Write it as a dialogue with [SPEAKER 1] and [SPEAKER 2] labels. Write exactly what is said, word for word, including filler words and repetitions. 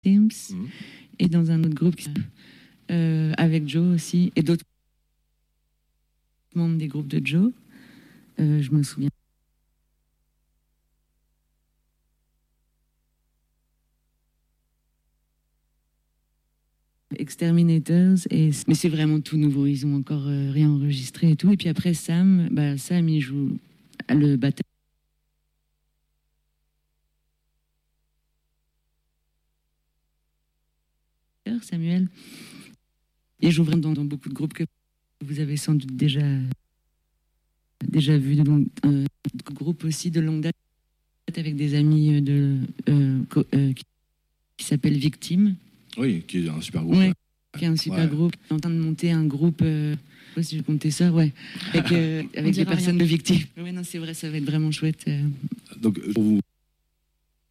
[SPEAKER 1] Teams
[SPEAKER 2] Mmh.
[SPEAKER 1] et dans un autre groupe euh, avec Joe aussi et d'autres membres des groupes de Joe. Euh, je me souviens. Exterminators, et, mais c'est vraiment tout nouveau, ils ont encore euh, rien enregistré et tout. Et puis après Sam, bah, Sam il joue le batteur. Samuel, il joue vraiment dans, dans beaucoup de groupes que vous avez sans doute déjà déjà vu, de long, euh, de groupes aussi de longue date avec des amis de euh, euh, qui, qui s'appelle Victime.
[SPEAKER 2] Oui, qui est un super groupe.
[SPEAKER 1] Ouais.
[SPEAKER 2] Ouais.
[SPEAKER 1] Qui est un super
[SPEAKER 2] Ouais.
[SPEAKER 1] groupe. On est en train de monter un groupe, euh, je sais pas si je comptais ça, ouais, avec, euh, avec des personnes rien. de victimes. Ouais, non, c'est vrai, ça va être vraiment chouette. Euh.
[SPEAKER 2] Donc, pour vous